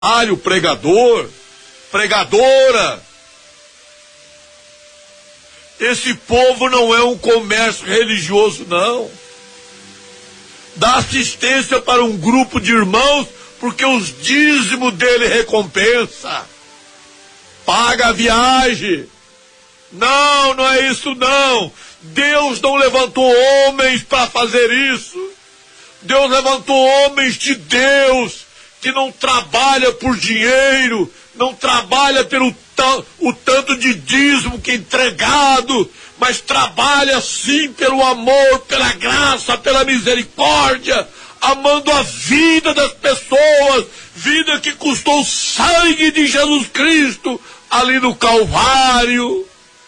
missionário, pregador, pregadora. Esse povo não é um comércio religioso, não. Dá assistência para um grupo de irmãos, porque os dízimos dele recompensa. Paga a viagem. Não, não é isso não. Deus não levantou homens para fazer isso. Deus levantou homens de Deus, que não trabalha por dinheiro, não trabalha pelo o tanto de dízimo que é entregado, mas trabalha sim pelo amor, pela graça, pela misericórdia, amando a vida das pessoas, vida que custou o sangue de Jesus Cristo ali no Calvário.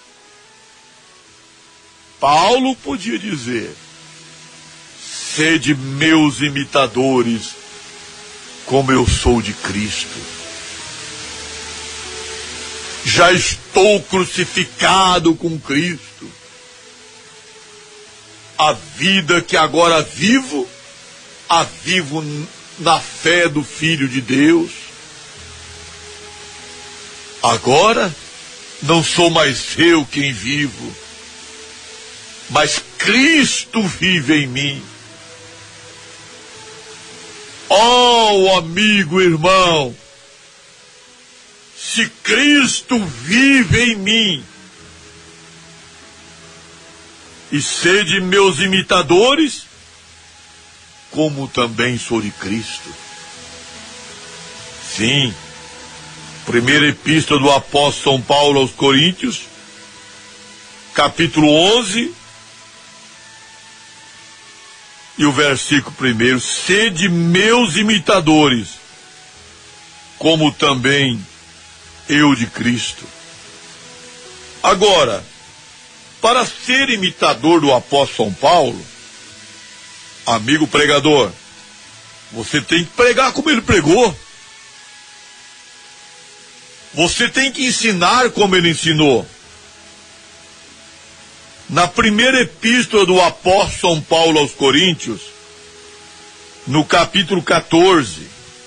Paulo podia dizer: sede meus imitadores, como eu sou de Cristo. Já estou crucificado com Cristo. A vida que agora vivo, a vivo na fé do Filho de Deus. Agora não sou mais eu quem vivo, mas Cristo vive em mim. Oh, amigo, irmão, se Cristo vive em mim, e sede meus imitadores, como também sou de Cristo. Sim, primeira epístola do apóstolo São Paulo aos Coríntios, capítulo 11, e o versículo 1: sede meus imitadores, como também eu de Cristo. Agora, para ser imitador do apóstolo São Paulo, amigo pregador, você tem que pregar como ele pregou. Você tem que ensinar como ele ensinou. Na primeira epístola do apóstolo São Paulo aos Coríntios, no capítulo 14,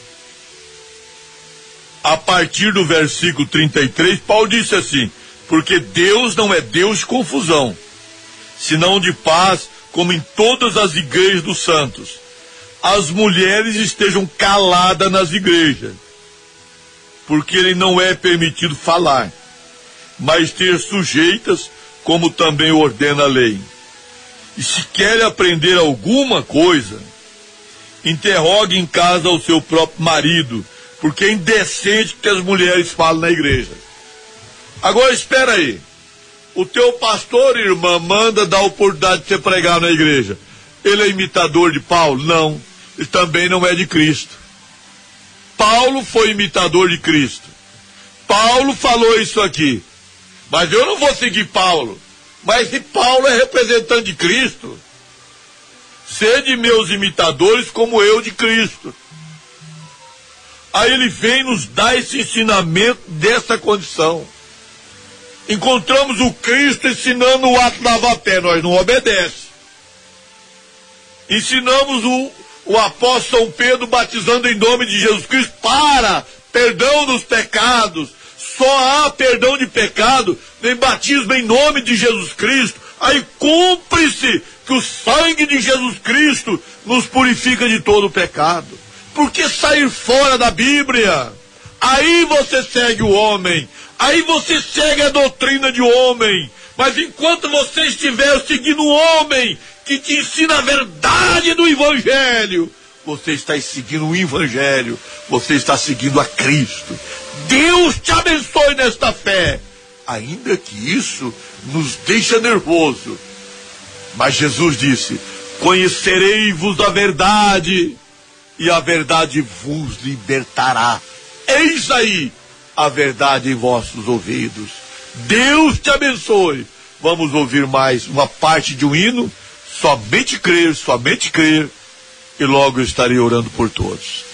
a partir do versículo 33, Paulo disse assim: porque Deus não é Deus de confusão, senão de paz, como em todas as igrejas dos santos. As mulheres estejam caladas nas igrejas, porque ele não é permitido falar, mas ter sujeitas, como também ordena a lei. E se quer aprender alguma coisa, interrogue em casa o seu próprio marido, porque é indecente que as mulheres falem na igreja. Agora espera aí, o teu pastor, irmã, manda dar a oportunidade de você pregar na igreja. Ele é imitador de Paulo? Não, ele também não é de Cristo. Paulo foi imitador de Cristo. Paulo falou isso aqui. Mas eu não vou seguir Paulo. Mas se Paulo é representante de Cristo, sede meus imitadores como eu de Cristo. Aí ele vem nos dar esse ensinamento dessa condição. Encontramos o Cristo ensinando o ato de lavar pé, nós não obedecemos. Ensinamos o apóstolo São Pedro batizando em nome de Jesus Cristo para perdão dos pecados. Só há perdão de pecado nem batismo em nome de Jesus Cristo. Aí cumpre-se que o sangue de Jesus Cristo nos purifica de todo o pecado. Por que sair fora da Bíblia? Aí você segue o homem, aí você segue a doutrina de homem. Mas enquanto você estiver seguindo o homem que te ensina a verdade do Evangelho, você está seguindo o Evangelho, você está seguindo a Cristo. Deus te abençoe nesta fé, ainda que isso nos deixa nervoso. Mas Jesus disse: conhecereis-vos da verdade, e a verdade vos libertará. Eis aí a verdade em vossos ouvidos. Deus te abençoe. Vamos ouvir mais uma parte de um hino. Somente crer, e logo eu estarei orando por todos.